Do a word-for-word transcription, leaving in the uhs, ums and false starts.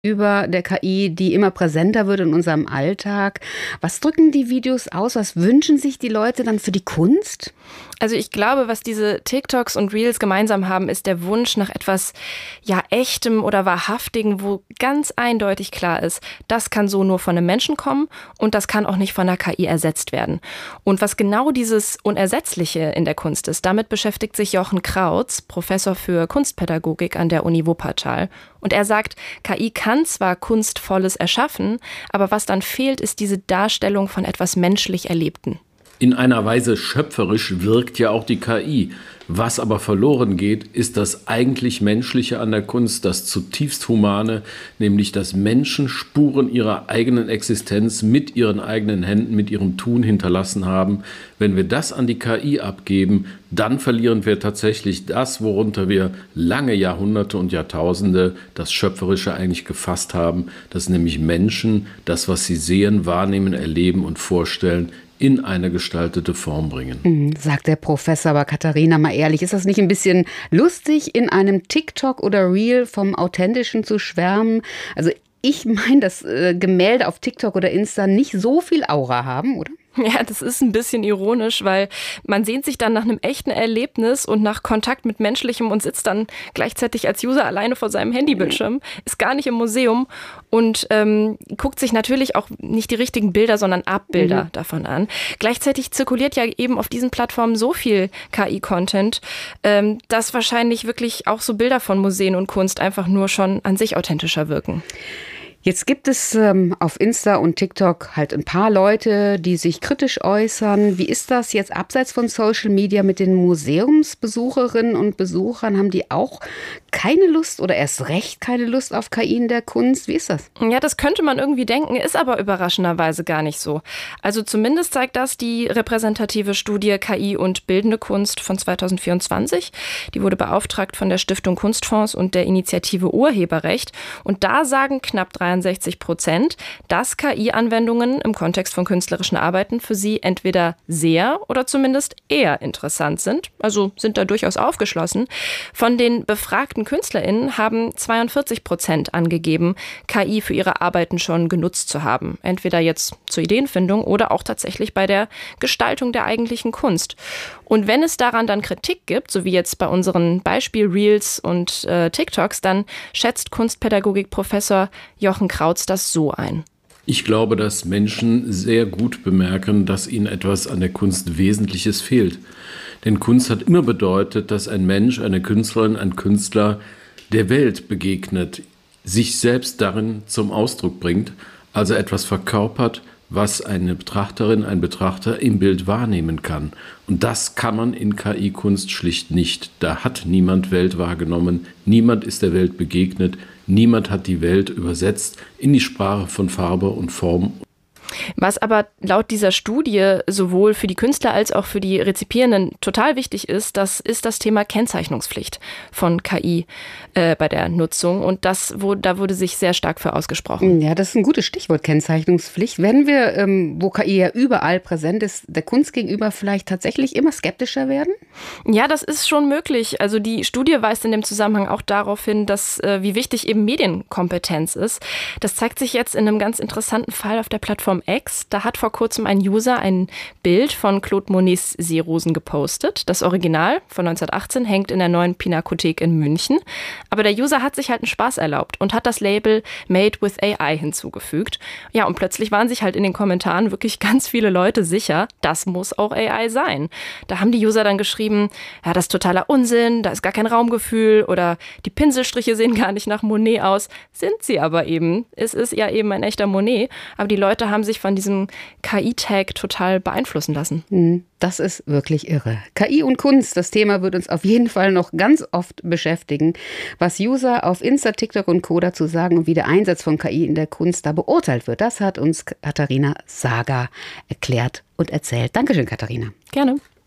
über der K I, die immer präsenter wird in unserem Alltag. Was drücken die Videos aus? Was wünschen sich die Leute dann für die Kunst? Also ich glaube, was diese TikToks und Reels gemeinsam haben, ist der Wunsch nach etwas ja Echtem oder Wahrhaftigen, wo ganz eindeutig klar ist, das kann so nur von einem Menschen kommen und das kann auch nicht von einer K I ersetzt werden. Und was genau dieses Unersetzliche in der Kunst ist, damit beschäftigt sich Jochen Krautz, Professor für Kunstpädagogik an der Uni Wuppertal. Und er sagt, K I kann zwar Kunstvolles erschaffen, aber was dann fehlt, ist diese Darstellung von etwas menschlich Erlebten. In einer Weise schöpferisch wirkt ja auch die K I. Was aber verloren geht, ist das eigentlich Menschliche an der Kunst, das zutiefst Humane, nämlich dass Menschen Spuren ihrer eigenen Existenz mit ihren eigenen Händen, mit ihrem Tun hinterlassen haben. Wenn wir das an die K I abgeben, dann verlieren wir tatsächlich das, worunter wir lange Jahrhunderte und Jahrtausende das Schöpferische eigentlich gefasst haben, dass nämlich Menschen das, was sie sehen, wahrnehmen, erleben und vorstellen, in eine gestaltete Form bringen. Mhm, sagt der Professor. Aber Katharina, mal ehrlich, ist das nicht ein bisschen lustig, in einem TikTok oder Reel vom Authentischen zu schwärmen? Also ich meine, dass äh, Gemälde auf TikTok oder Insta nicht so viel Aura haben, oder? Ja, das ist ein bisschen ironisch, weil man sehnt sich dann nach einem echten Erlebnis und nach Kontakt mit Menschlichem und sitzt dann gleichzeitig als User alleine vor seinem Handybildschirm, ist gar nicht im Museum und ähm, guckt sich natürlich auch nicht die richtigen Bilder, sondern Abbilder mhm. davon an. Gleichzeitig zirkuliert ja eben auf diesen Plattformen so viel K I-Content, ähm, dass wahrscheinlich wirklich auch so Bilder von Museen und Kunst einfach nur schon an sich authentischer wirken. Jetzt gibt es ähm, auf Insta und TikTok halt ein paar Leute, die sich kritisch äußern. Wie ist das jetzt abseits von Social Media mit den Museumsbesucherinnen und Besuchern? Haben die auch keine Lust oder erst recht keine Lust auf K I in der Kunst? Wie ist das? Ja, das könnte man irgendwie denken, ist aber überraschenderweise gar nicht so. Also zumindest zeigt das die repräsentative Studie K I und bildende Kunst von zweitausendvierundzwanzig. Die wurde beauftragt von der Stiftung Kunstfonds und der Initiative Urheberrecht. Und da sagen knapp dreiundsechzig Prozent, dass K I-Anwendungen im Kontext von künstlerischen Arbeiten für sie entweder sehr oder zumindest eher interessant sind. Also sind da durchaus aufgeschlossen. Von den befragten KünstlerInnen haben zweiundvierzig Prozent angegeben, K I für ihre Arbeiten schon genutzt zu haben. Entweder jetzt zur Ideenfindung oder auch tatsächlich bei der Gestaltung der eigentlichen Kunst. Und wenn es daran dann Kritik gibt, so wie jetzt bei unseren Beispiel-Reels und äh, TikToks, dann schätzt Kunstpädagogik-Professor Jochen Krautz das so ein. Ich glaube, dass Menschen sehr gut bemerken, dass ihnen etwas an der Kunst Wesentliches fehlt. Denn Kunst hat immer bedeutet, dass ein Mensch, eine Künstlerin, ein Künstler der Welt begegnet, sich selbst darin zum Ausdruck bringt, also etwas verkörpert, was eine Betrachterin, ein Betrachter im Bild wahrnehmen kann. Und das kann man in K I-Kunst schlicht nicht. Da hat niemand Welt wahrgenommen, niemand ist der Welt begegnet, niemand hat die Welt übersetzt in die Sprache von Farbe und Form. Was aber laut dieser Studie sowohl für die Künstler als auch für die Rezipierenden total wichtig ist, das ist das Thema Kennzeichnungspflicht von K I äh, bei der Nutzung. Und das wurde, da wurde sich sehr stark für ausgesprochen. Ja, das ist ein gutes Stichwort, Kennzeichnungspflicht. Werden wir, ähm, wo K I ja überall präsent ist, der Kunst gegenüber vielleicht tatsächlich immer skeptischer werden? Ja, das ist schon möglich. Also die Studie weist in dem Zusammenhang auch darauf hin, dass äh, wie wichtig eben Medienkompetenz ist. Das zeigt sich jetzt in einem ganz interessanten Fall auf der Plattform X. Da hat vor kurzem ein User ein Bild von Claude Monets Seerosen gepostet. Das Original von neunzehnhundertachtzehn hängt in der Neuen Pinakothek in München. Aber der User hat sich halt einen Spaß erlaubt und hat das Label Made with A I hinzugefügt. Ja, und plötzlich waren sich halt in den Kommentaren wirklich ganz viele Leute sicher, das muss auch A I sein. Da haben die User dann geschrieben, ja, das ist totaler Unsinn, da ist gar kein Raumgefühl oder die Pinselstriche sehen gar nicht nach Monet aus. Sind sie aber eben. Es ist ja eben ein echter Monet. Aber die Leute haben sich von diesem K I-Tag total beeinflussen lassen. Das ist wirklich irre. K I und Kunst, das Thema wird uns auf jeden Fall noch ganz oft beschäftigen. Was User auf Insta, TikTok und Co. dazu sagen und wie der Einsatz von K I in der Kunst da beurteilt wird, das hat uns Katharina Sager erklärt und erzählt. Dankeschön, Katharina. Gerne.